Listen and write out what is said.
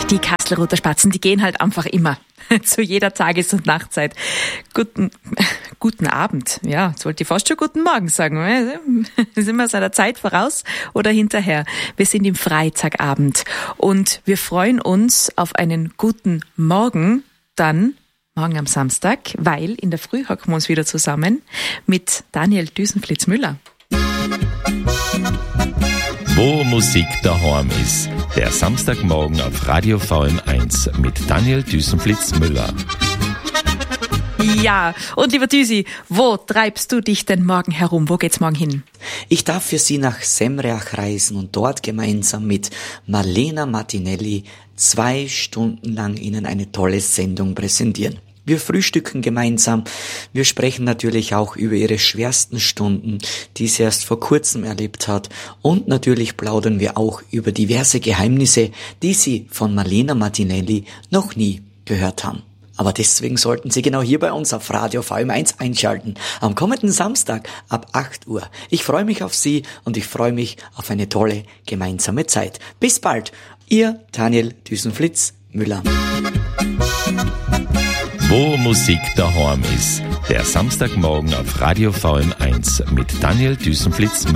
Die Kastelruther Spatzen, die gehen halt einfach immer. Zu jeder Tages- und Nachtzeit. Guten Abend. Ja, jetzt wollte ich fast schon guten Morgen sagen. Sind wir seiner Zeit voraus oder hinterher? Wir sind im Freitagabend und wir freuen uns auf einen guten Morgen dann morgen am Samstag, weil in der Früh hocken wir uns wieder zusammen mit Daniel Düsenflitz-Müller. Wo Musik daheim ist. Der Samstagmorgen auf Radio VM1 mit Daniel Düsenflitz-Müller. Ja, und lieber Düsi, wo treibst du dich denn morgen herum? Wo geht's morgen hin? Ich darf für Sie nach Semreach reisen und dort gemeinsam mit Marlena Martinelli 2 Stunden lang Ihnen eine tolle Sendung präsentieren. Wir frühstücken gemeinsam. Wir sprechen natürlich auch über ihre schwersten Stunden, die sie erst vor kurzem erlebt hat. Und natürlich plaudern wir auch über diverse Geheimnisse, die Sie von Marlena Martinelli noch nie gehört haben. Aber deswegen sollten Sie genau hier bei uns auf Radio VM1 einschalten. Am kommenden Samstag ab 8 Uhr. Ich freue mich auf Sie und ich freue mich auf eine tolle gemeinsame Zeit. Bis bald. Ihr Daniel Düsenflitz-Müller. Wo Musik daheim ist. Der Samstagmorgen auf Radio VM1 mit Daniel Düsenflitz-Müller.